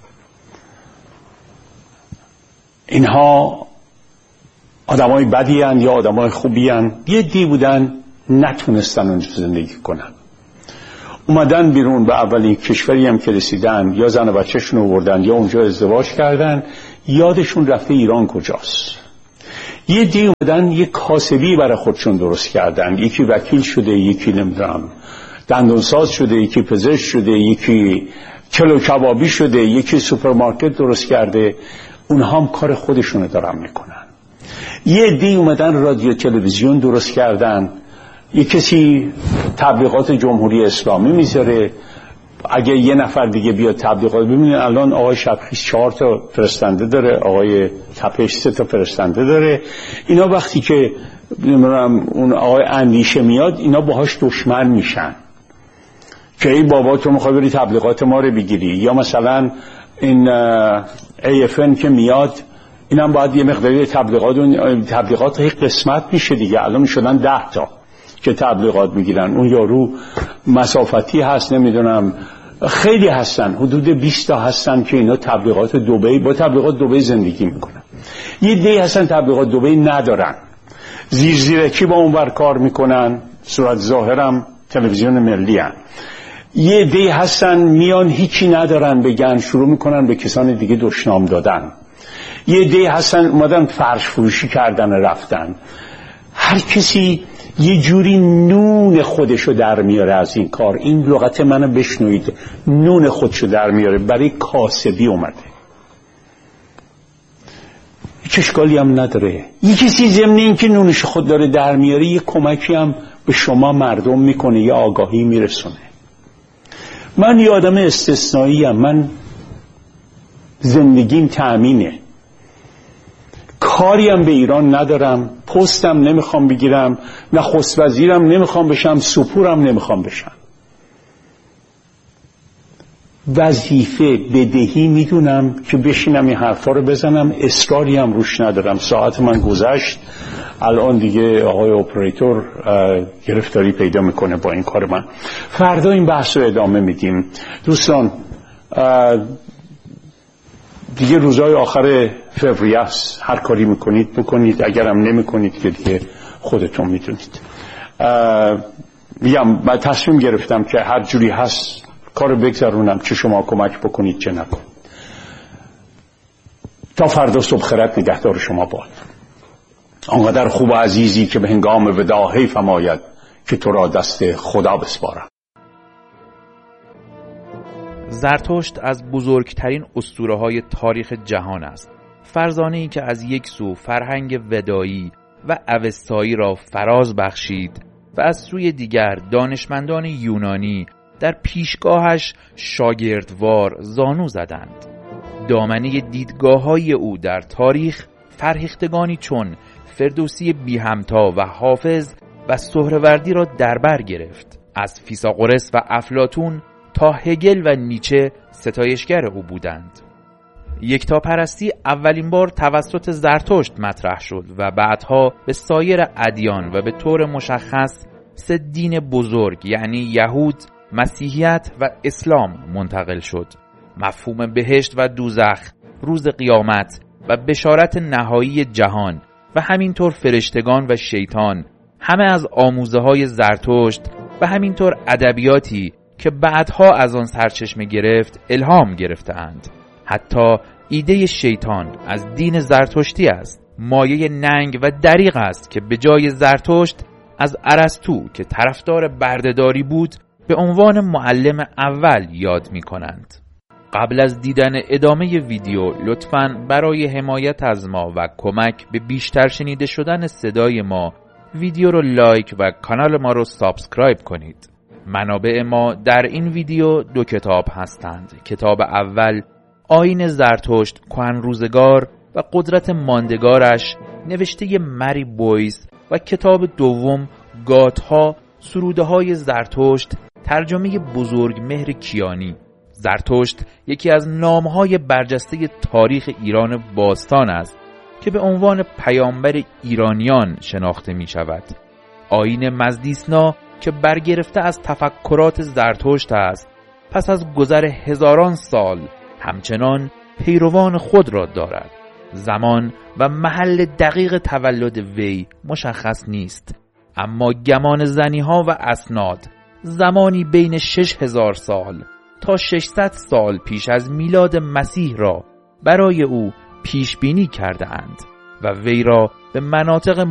اینها آدمای بدی هن یا آدمای خوبی هن. یه دی بودن نتونستن اونجا زندگی کنن، اومدن بیرون، به اولین کشوری هم که رسیدن یا زن و بچه‌شون آوردن یا اونجا ازدواج کردن، یادشون رفته ایران کجاست. یه دی اومدن یه کاسبی برای خودشون درست کردن، یکی وکیل شده، یکی نمیدونم دندانساز شده، یکی پزشک شده، یکی چلو کبابی شده، یکی سوپرمارکت درست کرده. اونها هم کار خودشونو دارن میکنن. یه دی اومدن رادیو تلویزیون درست کردن، یه کسی تبلیغات جمهوری اسلامی میذاره، اگه یه نفر دیگه بیاد تبلیغات، ببینید الان آقای شبخیز 4 تا فرستنده داره، آقای تپش 3 تا فرستنده داره. اینا وقتی که نمیدونم اون آقای اندیشه میاد، اینا باهاش دشمن میشن که ای بابا تو میخوای بری تبلیغات ما رو بگیری. یا مثلا این AFN که میاد، اینم باید یه مقداری تبلیغات هی قسمت میشه دیگه. الان شدن 10 تا که تبلیغات میگیرن. اون یارو مسافتی هست، نمیدونم خیلی هستن، حدود 20 تا هستن که اینا تبلیغات دبی، با تبلیغات دبی زندگی میکنن. یه دی هستن تبلیغات دبی ندارن، زیرکی با اونور کار میکنن، صورت ظاهرم تلویزیون ملی هن. یه دی هستن میان هیچی ندارن بگن، شروع میکنن به کسان دیگه دشنام دادن. یه دی هستن اومدن فرش فروشی کردن رفتن. هر کسی یه جوری نون خودشو در میاره از این کار. این لغت منو بشنوید، نون خودشو در میاره، برای کاسبی اومده، هیچ اشکالی هم نداره. یه کسی ضمن این که نونش خود داره در میاره، یه کمکی هم به شما مردم میکنه، یه آگاهی میرسونه. من یه آدم استثنایی ام، من زندگیم تأمینه، کاریم به ایران ندارم، پستم نمیخوام بگیرم، نخست وزیرم نمیخوام بشم، سپورم نمیخوام بشم. وظیفه بدهی میدونم که بشینم این حرفا رو بزنم، اصراری هم روش ندارم. ساعت من گذشت، الان دیگه آقای اپراتور گرفتاری پیدا میکنه با این کار من. فردا این بحث رو ادامه میدیم دوستان. دیگه روزهای آخر فوریه است، هر کاری میکنید بکنید، اگرم نمیکنید که دیگه خودتون میدونید. میگم من تصمیم گرفتم که هر جوری هست کارو بگذرونم، چه شما کمک بکنید چه نکنید. تا فردا صبح خیرت نگهدار شما باد. آنقدر خوب و عزیزی که به هنگام وداع حیفم آید که تو را دست خدا بسپارم. زرتشت از بزرگترین اسطوره‌های تاریخ جهان است. فرزانه‌ای که از یک سو فرهنگ ودایی و اوستایی را فراز بخشید و از سوی دیگر دانشمندان یونانی در پیشگاهش شاگردوار زانو زدند. دامنه دیدگاه‌های او در تاریخ فرهیختگانی چون فردوسی بی همتا و حافظ و سهروردی را در بر گرفت. از فیثاغورس و افلاطون تا هگل و نیچه ستایشگر او بودند. یکتاپرستی اولین بار توسط زرتشت مطرح شد و بعدها به سایر ادیان و به طور مشخص 3 دین بزرگ یعنی یهود، مسیحیت و اسلام منتقل شد. مفهوم بهشت و دوزخ، روز قیامت و بشارت نهایی جهان و همینطور فرشتگان و شیطان همه از آموزه‌های زرتشت و همینطور ادبیاتی که بعدها از آن سرچشمه گرفت الهام گرفتند. حتی ایده شیطان از دین زرتشتی است. مایه ننگ و دریغ است که به جای زرتشت از ارسطو که طرفدار بردهداری بود به عنوان معلم اول یاد می کنند. قبل از دیدن ادامه ویدیو لطفاً برای حمایت از ما و کمک به بیشتر شنیده شدن صدای ما ویدیو رو لایک و کانال ما رو سابسکرایب کنید. منابع ما در این ویدیو 2 کتاب هستند. کتاب اول آیین زرتشت کهن‌روزگار و قدرت ماندگارش نوشته مری بویس و کتاب دوم گاتها سروده‌های زرتشت ترجمه بزرگ مهر کیانی. زرتشت یکی از نام‌های برجسته تاریخ ایران باستان است که به عنوان پیامبر ایرانیان شناخته می شود. آیین مزدیسنا که برگرفته از تفکرات زرتشت است، پس از گذر هزاران سال همچنان پیروان خود را دارد. زمان و محل دقیق تولد وی مشخص نیست، اما گمان زنی‌ها و اسناد زمانی بین 6000 سال تا 600 سال پیش از میلاد مسیح را برای او پیش بینی کرده اند و وی را به مناطق